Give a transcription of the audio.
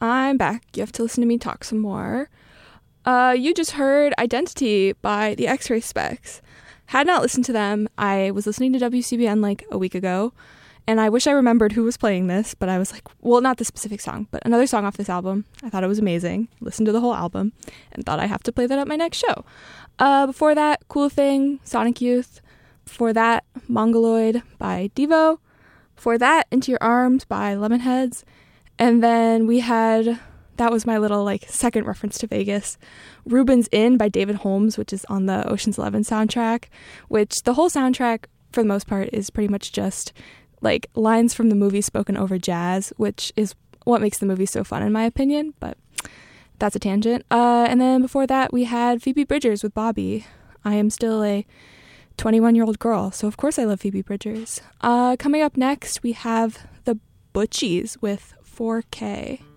I'm back. You have to listen to me talk some more. You just heard Identity by the X-Ray Specs. Had not listened to them. I was listening to WCBN like a week ago, and I wish I remembered who was playing this, but I was like, well, not the specific song, but another song off this album. I thought it was amazing. Listened to the whole album, and thought I have to play that at my next show. Before that, Cool Thing, Sonic Youth. Before that, Mongoloid by Devo. Before that, Into Your Arms by Lemonheads. And then we had, that was my little like second reference to Vegas, Rubens Inn by David Holmes, which is on the Ocean's 11 soundtrack, which the whole soundtrack for the most part is pretty much just like lines from the movie spoken over jazz, which is what makes the movie so fun in my opinion, but that's a tangent. And then before that we had Phoebe Bridgers with Bobby. I am still a 21-year-old girl, so of course I love Phoebe Bridgers. Coming up next we have the Butchies with 4K.